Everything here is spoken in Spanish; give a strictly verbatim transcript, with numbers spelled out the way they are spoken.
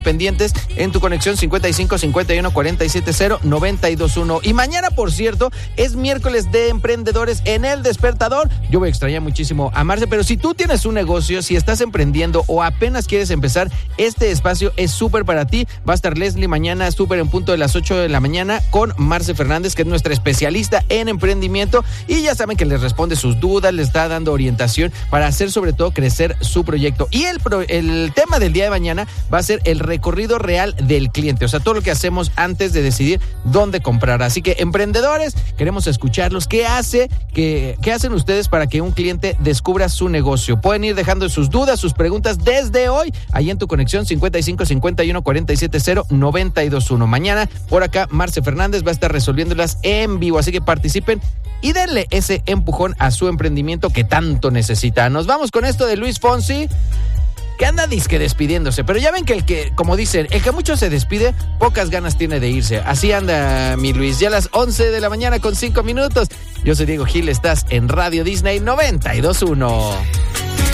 pendientes en tu conexión cincuenta y cinco cincuenta y uno cuarenta y siete cero noventa y dos uno. Y mañana, por cierto, es miércoles de emprendedores en El Despertador. Yo voy a extrañar muchísimo a Marce, pero si tú tienes un negocio, si estás emprendiendo o apenas quieres empezar, este espacio es súper para ti. Va a estar Leslie mañana súper en punto de las ocho de la mañana con Marce Fernández, que es nuestra especialista en emprendimiento, y ya saben que les responde sus dudas, les está dando orientación para hacer sobre todo crecer su proyecto. Y el, pro, el tema del día de mañana va a ser el recorrido real del cliente, o sea, todo lo que hacemos antes de decidir dónde comprar. Así que, emprendedores, queremos escucharlos. ¿Qué hace, qué, qué hacen ustedes para que un cliente descubra su negocio? Pueden ir dejando sus dudas, sus preguntas desde hoy, ahí en tu conexión cincuenta y cinco cincuenta y uno cuarenta y siete cero noventa y dos uno. Mañana, por acá, Marce Fernández va a estar resolviéndolas en vivo, así que participen y denle ese empujón a su emprendimiento que tanto necesita. Nos vamos con esto de Luis Fonsi, que anda disque despidiéndose, pero ya ven que el que, como dicen, el que mucho se despide, pocas ganas tiene de irse. Así anda mi Luis, ya a las once de la mañana con cinco minutos. Yo soy Diego Gil, estás en Radio Disney noventa y dos punto uno.